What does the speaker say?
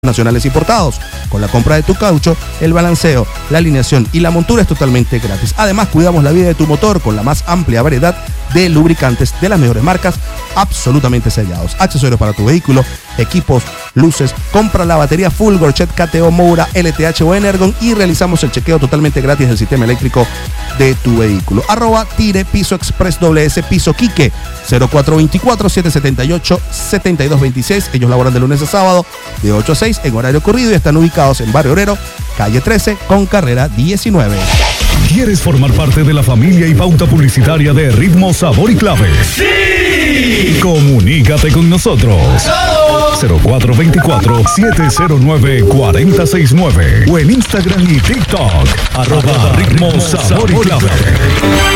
nacionales importados. Con la compra de tu caucho, el balanceo, la alineación y la montura es totalmente gratis. Además, cuidamos la vida de tu motor con la más amplia variedad de lubricantes de las mejores marcas, absolutamente sellados. Accesorios para tu vehículo, equipos, luces. Compra la batería Full Gorchet KTO Moura LTH o Energon y realizamos el chequeo totalmente gratis del sistema eléctrico de tu vehículo. @Tire Piso Express WS Piso Quique 0424-778-7226. Ellos laboran de lunes a sábado de 8 a 6 en horario corrido y están ubicados en Barrio Obrero, calle 13 con carrera 19. ¿Quieres formar parte de la familia y pauta publicitaria de Ritmo, Sabor y Clave? ¡Sí! Comunícate con nosotros. 0424-709-4069 o en Instagram y TikTok @Ritmo, Sabor y Clave.